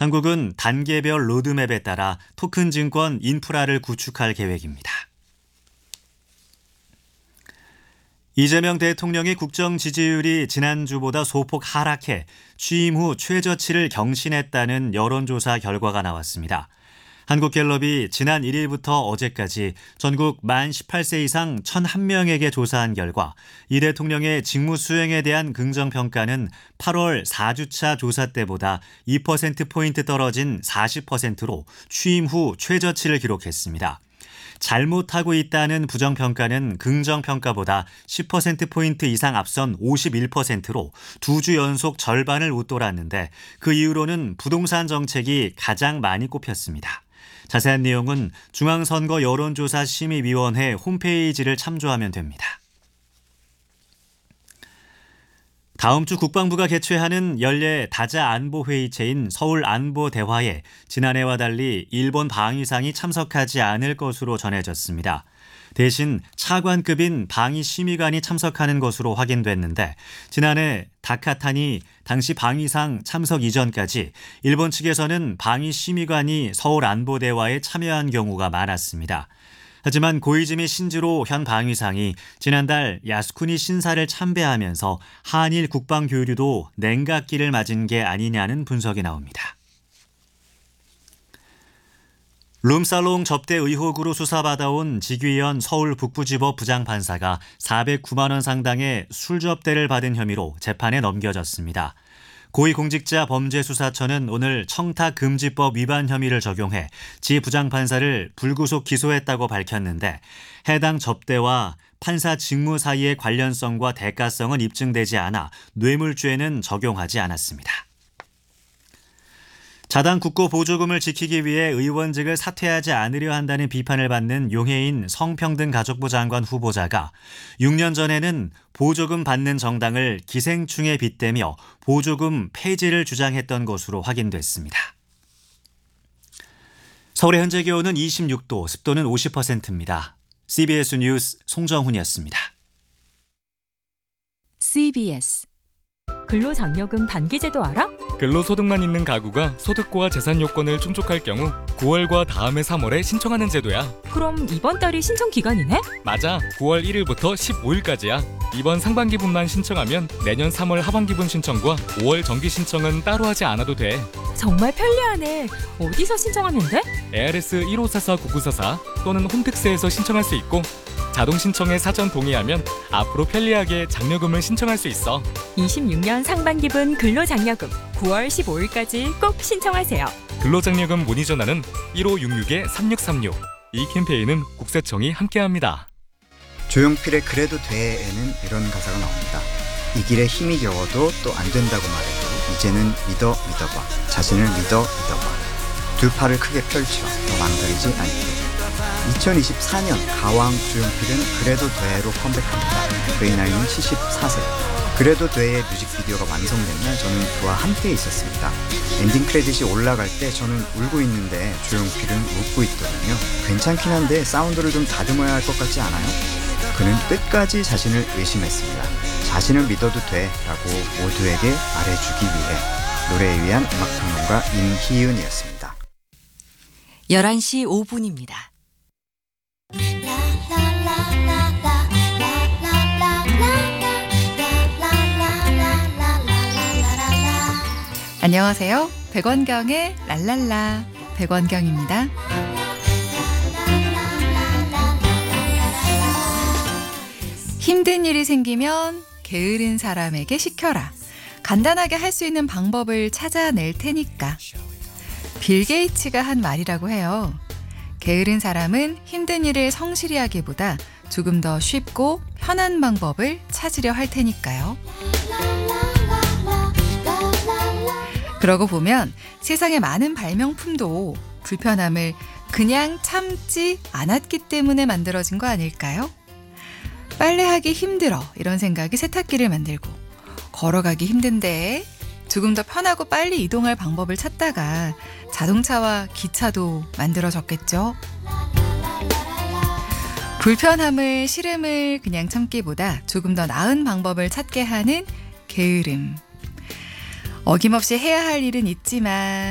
당국은 단계별 로드맵에 따라 토큰 증권 인프라를 구축할 계획입니다. 이재명 대통령의 국정 지지율이 지난주보다 소폭 하락해 취임 후 최저치를 경신했다는 여론조사 결과가 나왔습니다. 한국갤럽이 지난 1일부터 어제까지 전국 만 18세 이상 1,001명에게 조사한 결과 이 대통령의 직무 수행에 대한 긍정평가는 8월 4주차 조사 때보다 2%포인트 떨어진 40%로 취임 후 최저치를 기록했습니다. 잘못하고 있다는 부정평가는 긍정평가보다 10%포인트 이상 앞선 51%로 2주 연속 절반을 웃돌았는데 그 이유로는 부동산 정책이 가장 많이 꼽혔습니다. 자세한 내용은 중앙선거 여론조사 심의위원회 홈페이지를 참조하면 됩니다. 다음 주 국방부가 개최하는 연례 다자 안보회의체인 서울안보대화에 지난해와 달리 일본 방위상이 참석하지 않을 것으로 전해졌습니다. 대신 차관급인 방위심의관이 참석하는 것으로 확인됐는데 지난해 다카타니 당시 방위상 참석 이전까지 일본 측에서는 방위심의관이 서울안보대화에 참여한 경우가 많았습니다. 하지만 고이즈미 신지로 현 방위상이 지난달 야스쿠니 신사를 참배하면서 한일 국방 교류도 냉각기를 맞은 게 아니냐는 분석이 나옵니다. 룸살롱 접대 의혹으로 수사받아온 지귀현 서울 북부지법 부장판사가 409만 원 상당의 술접대를 받은 혐의로 재판에 넘겨졌습니다. 고위공직자범죄수사처는 오늘 청탁금지법 위반 혐의를 적용해 지 부장판사를 불구속 기소했다고 밝혔는데 해당 접대와 판사 직무 사이의 관련성과 대가성은 입증되지 않아 뇌물죄는 적용하지 않았습니다. 자당 국고 보조금을 지키기 위해 의원직을 사퇴하지 않으려 한다는 비판을 받는 용해인 성평등가족부 장관 후보자가 6년 전에는 보조금 받는 정당을 기생충에 빗대며 보조금 폐지를 주장했던 것으로 확인됐습니다. 서울의 현재 기온은 26도, 습도는 50%입니다. CBS 뉴스 송정훈이었습니다. CBS 근로장려금 반기제도 알아? 근로소득만 있는 가구가 소득과 재산 요건을 충족할 경우 9월과 다음해 3월에 신청하는 제도야. 그럼 이번 달이 신청 기간이네? 맞아. 9월 1일부터 15일까지야. 이번 상반기분만 신청하면 내년 3월 하반기분 신청과 5월 정기 신청은 따로 하지 않아도 돼. 정말 편리하네. 어디서 신청하면 돼? ARS 1544-9944 또는 홈택스에서 신청할 수 있고 자동 신청에 사전 동의하면 앞으로 편리하게 장려금을 신청할 수 있어. 26년 상반기분 근로장려금 9월 15일까지 꼭 신청하세요. 근로장려금 문의 전화는 1566-3636. 이 캠페인은 국세청이 함께합니다. 조용필의 그래도 돼에는 이런 가사가 나옵니다. 이 길에 힘이 겨워도 또 안 된다고 말해도 이제는 믿어봐. 자신을 믿어봐. 두 팔을 크게 펼쳐 더 망설이지 않게. 2024년 가왕 조용필은 그래도 돼로 컴백합니다. 그의 나이는 74세. 그래도 돼의 뮤직비디오가 완성된 날 저는 그와 함께 있었습니다. 엔딩 크레딧이 올라갈 때 저는 울고 있는데 조용필은 웃고 있더군요. 괜찮긴 한데 사운드를 좀 다듬어야 할 것 같지 않아요? 그는 끝까지 자신을 의심했습니다. 자신을 믿어도 돼 라고 모두에게 말해주기 위해. 노래에 위한 음악평론가 임희은이었습니다. 11시 5분입니다. 안녕하세요. 백원경의 랄랄라 백원경입니다. 힘든 일이 생기면 게으른 사람에게 시켜라. 간단하게 할 수 있는 방법을 찾아낼 테니까. 빌 게이츠가 한 말이라고 해요. 게으른 사람은 힘든 일을 성실히 하기보다 조금 더 쉽고 편한 방법을 찾으려 할 테니까요. 그러고 보면 세상의 많은 발명품도 불편함을 그냥 참지 않았기 때문에 만들어진 거 아닐까요? 빨래하기 힘들어 이런 생각이 세탁기를 만들고, 걸어가기 힘든데 조금 더 편하고 빨리 이동할 방법을 찾다가 자동차와 기차도 만들어졌겠죠. 불편함을, 싫음을 그냥 참기보다 조금 더 나은 방법을 찾게 하는 게으름. 어김없이 해야 할 일은 있지만